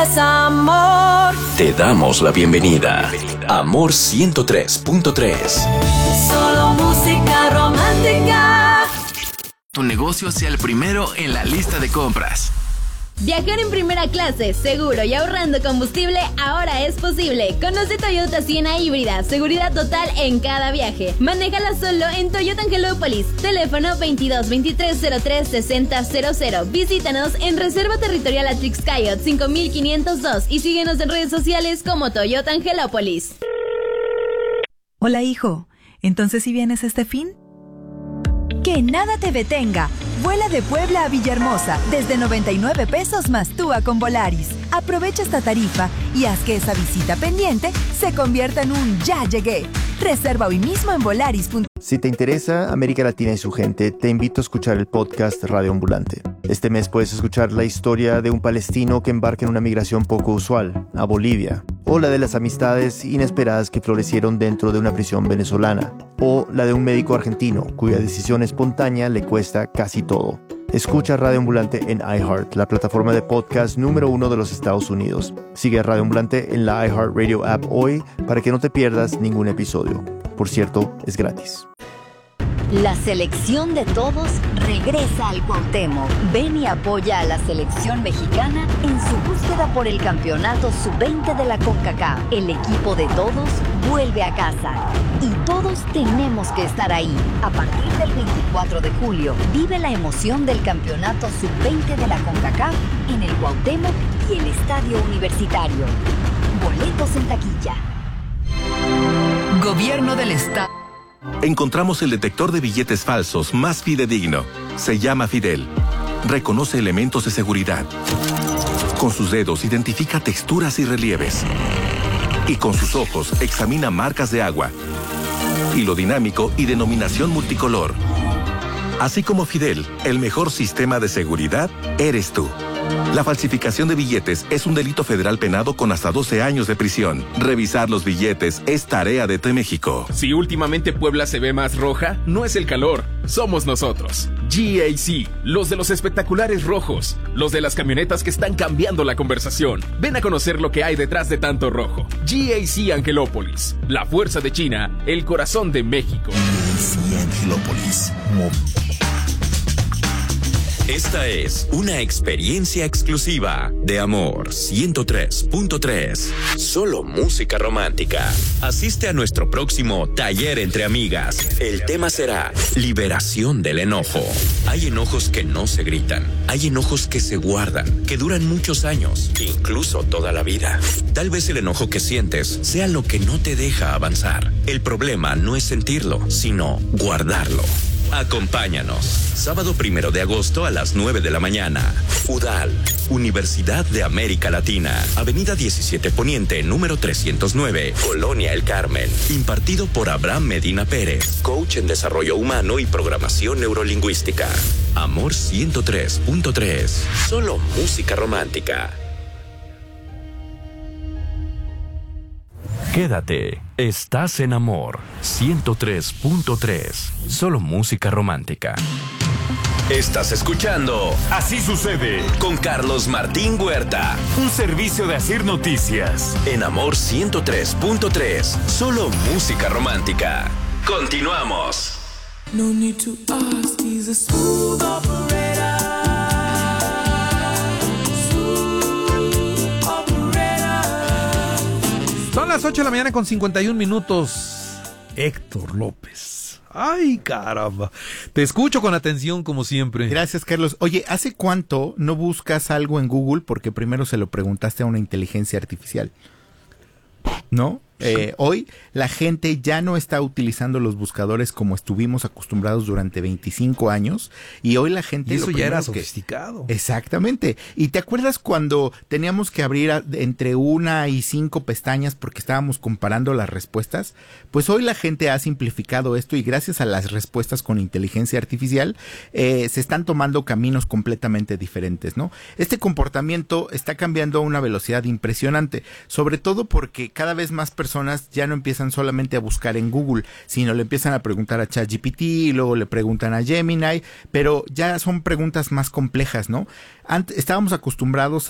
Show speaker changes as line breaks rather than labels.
Amor.
Te damos la bienvenida. Amor 103.3.
Solo música romántica.
Tu negocio sea el primero en la lista de compras.
Viajar en primera clase, seguro y ahorrando combustible, ahora es posible. Conoce Toyota Siena híbrida, seguridad total en cada viaje. Manéjala solo en Toyota Angelópolis. Teléfono 22 23 03 60 00. Visítanos en Reserva Territorial Atrix-Cayot 5502 y síguenos en redes sociales como Toyota Angelópolis.
Hola, hijo. ¿Entonces si vienes este fin? Que nada te detenga. Vuela de Puebla a Villahermosa desde 99 pesos más TUA con Volaris. Aprovecha esta tarifa y haz que esa visita pendiente se convierta en un ya llegué. Reserva hoy mismo en Volaris.com.
Si te interesa América Latina y su gente, te invito a escuchar el podcast Radio Ambulante. Este mes puedes escuchar la historia de un palestino que embarca en una migración poco usual, a Bolivia, o la de las amistades inesperadas que florecieron dentro de una prisión venezolana, o la de un médico argentino cuya decisión espontánea le cuesta casi todo. Escucha Radio Ambulante en iHeart, la plataforma de podcast número 1 de los Estados Unidos. Sigue a Radio Ambulante en la iHeartRadio app hoy para que no te pierdas ningún episodio. Por cierto, es gratis.
La selección de todos regresa al Cuauhtémoc. Ven y apoya a la selección mexicana en su búsqueda por el campeonato sub-20 de la CONCACAF. El equipo de todos vuelve a casa y todos tenemos que estar ahí. A partir del 24 de julio, vive la emoción del campeonato sub-20 de la CONCACAF en el Cuauhtémoc y el Estadio Universitario. Boletos en taquilla.
Gobierno del Estado.
Encontramos el detector de billetes falsos más fidedigno. Se llama Fidel. Reconoce elementos de seguridad. Con sus dedos identifica texturas y relieves. Y con sus ojos examina marcas de agua, hilo dinámico y denominación multicolor. Así como Fidel, el mejor sistema de seguridad eres tú. La falsificación de billetes es un delito federal penado con hasta 12 años de prisión. Revisar los billetes es tarea de T-México.
Si últimamente Puebla se ve más roja, no es el calor, somos nosotros. GAC, los de los espectaculares rojos, los de las camionetas que están cambiando la conversación. Ven a conocer lo que hay detrás de tanto rojo. GAC Angelópolis, la fuerza de China, el corazón de México.
GAC Angelópolis. Esta es una experiencia exclusiva de Amor 103.3. Solo música romántica. Asiste a nuestro próximo taller entre amigas. El tema será liberación del enojo. Hay enojos que no se gritan. Hay enojos que se guardan, que duran muchos años, incluso toda la vida. Tal vez el enojo que sientes sea lo que no te deja avanzar. El problema no es sentirlo, sino guardarlo. Acompáñanos. Sábado 1 de agosto a las 9 de la mañana. UDAL, Universidad de América Latina. Avenida 17 Poniente, número 309, Colonia El Carmen. Impartido por Abraham Medina Pérez, coach en desarrollo humano y programación neurolingüística. Amor 103.3. Solo música romántica.
Quédate, estás en Amor 103.3, solo música romántica.
Estás escuchando
Así Sucede
con Carlos Martín Huerta,
un servicio de Asir Noticias
en Amor 103.3, solo música romántica. Continuamos.
No need to ask, he's a smooth operator.
Son las 8 de la mañana con 51 minutos. Héctor López. Ay, caramba. Te escucho con atención como siempre.
Gracias, Carlos. Oye, ¿hace cuánto no buscas algo en Google porque primero se lo preguntaste a una inteligencia artificial? ¿No? Hoy la gente ya no está utilizando los buscadores como estuvimos acostumbrados durante 25 años y hoy la gente...
Y eso ya era sofisticado.
Exactamente. ¿Y te acuerdas cuando teníamos que abrir entre 1 y 5 pestañas porque estábamos comparando las respuestas? Pues hoy la gente ha simplificado esto y gracias a las respuestas con inteligencia artificial se están tomando caminos completamente diferentes, ¿no? Este comportamiento está cambiando a una velocidad impresionante, sobre todo porque cada vez más personas ya no empiezan solamente a buscar en Google, sino le empiezan a preguntar a ChatGPT y luego le preguntan a Gemini, pero ya son preguntas más complejas, ¿no? Antes estábamos acostumbrados